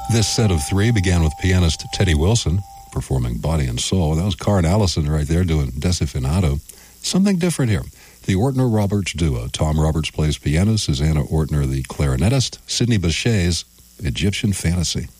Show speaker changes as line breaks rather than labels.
This set of three began with pianist Teddy Wilson performing Body and Soul. That was Karen Allison right there doing Desafinato. Something different here. The Ortner-Roberts duo. Tom Roberts plays piano, Susanna Ortner the clarinetist, Sidney Bechet's Egyptian Fantasy.